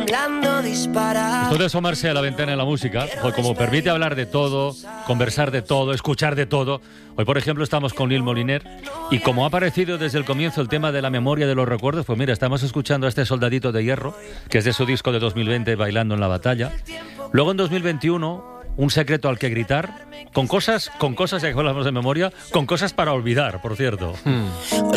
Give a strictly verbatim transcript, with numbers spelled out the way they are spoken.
temblando dispara. Esto de asomarse a la ventana de la música, pues como permite hablar de todo, conversar de todo, escuchar de todo. Hoy, por ejemplo, estamos con Neil Moliner y como ha aparecido desde el comienzo el tema de la memoria de los recuerdos, pues mira, estamos escuchando a este Soldadito de Hierro, que es de su disco de dos mil veinte, Bailando en la Batalla. Luego en dos mil veintiuno, Un secreto al que gritar, con cosas, con cosas, ya que hablamos de memoria, con cosas para olvidar, por cierto. Hmm.